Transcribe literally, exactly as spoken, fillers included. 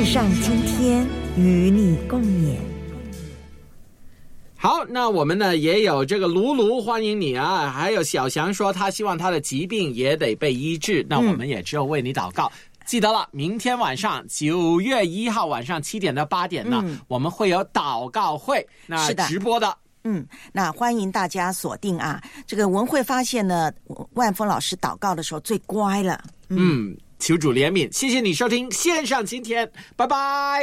线上今天与你共勉。 好，那我们呢也有这个卢卢欢迎你啊，还有小翔说他希望他的疾病也得被医治，那我们也只有为你祷告。嗯，记得了，明天晚上九月一号晚上七点到八点呢，嗯，我们会有祷告会，那直播的。 嗯，那欢迎大家锁定啊。这个文慧发现呢，万峰老师祷告的时候最乖了。 嗯，嗯，求主怜悯，谢谢你收听线上今天，拜拜。